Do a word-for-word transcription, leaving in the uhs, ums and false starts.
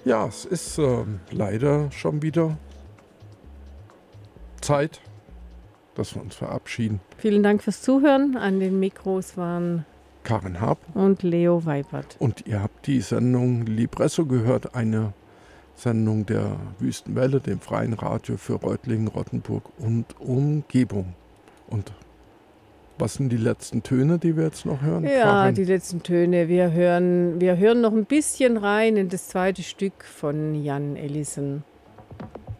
Ja, es ist äh, leider schon wieder Zeit, dass wir uns verabschieden. Vielen Dank fürs Zuhören. An den Mikros waren Karin Hab und Leo Weibert. Und ihr habt die Sendung Libresso gehört, eine Sendung der Wüstenwelle, dem freien Radio für Reutlingen, Rottenburg und Umgebung. Und was sind die letzten Töne, die wir jetzt noch hören? Ja, Karin? die letzten Töne. Wir hören, wir hören noch ein bisschen rein in das zweite Stück von Jan Ellison.